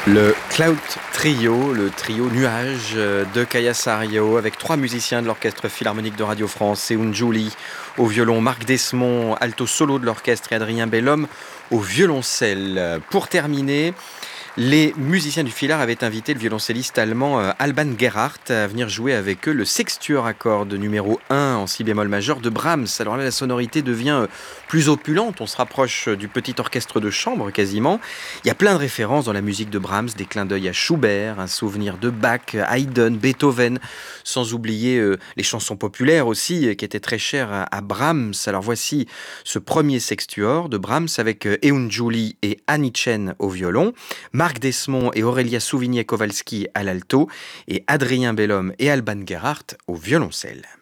Le Cloud Trio, le trio Nuages de Kaya Sario, avec trois musiciens de l'Orchestre Philharmonique de Radio France, Seun Jouli au violon, Marc Desmond, alto solo de l'orchestre et Adrien Bellhomme au violoncelle. Pour terminer, les musiciens du Philhar avaient invité le violoncelliste allemand Alban Gerhardt à venir jouer avec eux le sextuor à cordes numéro 1 en si bémol majeur de Brahms. Alors là, la sonorité devient plus opulente, on se rapproche du petit orchestre de chambre quasiment. Il y a plein de références dans la musique de Brahms, des clins d'œil à Schubert, un souvenir de Bach, Haydn, Beethoven, sans oublier les chansons populaires aussi qui étaient très chères à Brahms. Alors voici ce premier sextuor de Brahms avec Eun Jouli et Annie Chen au violon, Marc Desmond et Aurélia Souvigné-Kowalski à l'alto et Adrien Bellhomme et Alban Gerhardt au violoncelle.